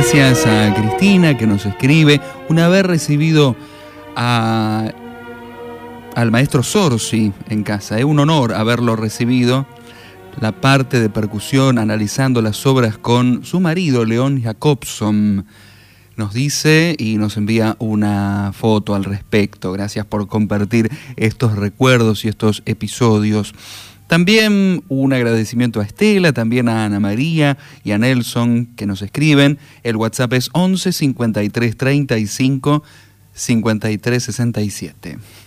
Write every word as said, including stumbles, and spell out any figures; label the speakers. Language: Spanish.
Speaker 1: Gracias a Cristina que nos escribe un haber recibido a, al maestro Sorsi en casa. Es un honor haberlo recibido. La parte de percusión, analizando las obras con su marido, León Jacobson, nos dice y nos envía una foto al respecto. Gracias por compartir estos recuerdos y estos episodios. También un agradecimiento a Estela, también a Ana María y a Nelson que nos escriben. El WhatsApp es once cincuenta y tres treinta y cinco cincuenta y tres sesenta y siete.